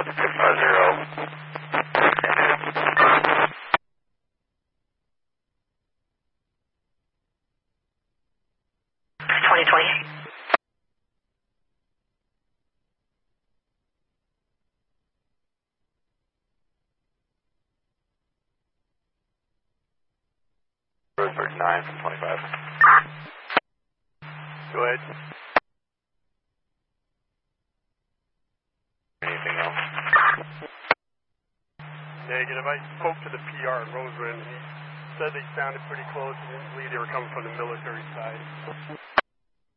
650. 2020. Road 39 from 25. Go ahead. Anything else? Negative. I spoke to the PR in Roseland, and he said they sounded pretty close, and didn't believe they were coming from the military side.